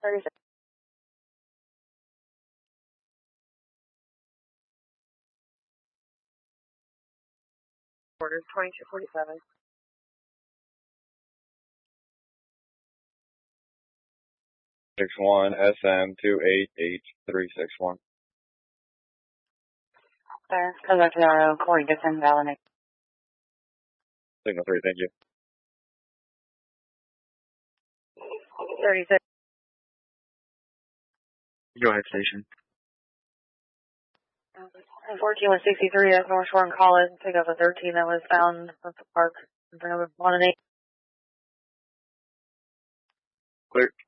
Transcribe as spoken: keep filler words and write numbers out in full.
thirty-six. Orders twenty-two forty-seven. six one S M two eight H three six one. Sir, come back to our Corey Gibson, Valenic. Signal three, thank you. thirty-six. Go ahead, station. fourteen one sixty-three at North Shore and College. Pick up a thirteen that was found at the park. Bring over one and eight. Clear.